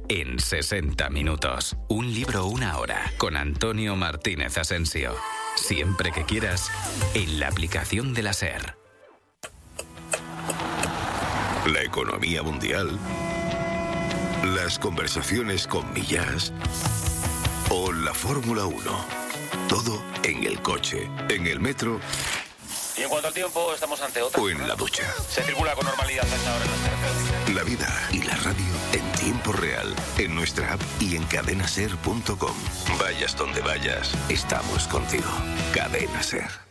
en 60 minutos. Un libro, una hora, con Antonio Martínez Asensio. Siempre que quieras, en la aplicación de la SER. La economía mundial, las conversaciones con Millás o la Fórmula 1. Todo en el coche, en el metro. Y en cuanto al tiempo, estamos ante otra. O en la ducha. Se circula con normalidad a esta hora en las carreteras. La vida y la radio en tiempo real, en nuestra app y en cadenaser.com. Vayas donde vayas, estamos contigo. Cadena Ser.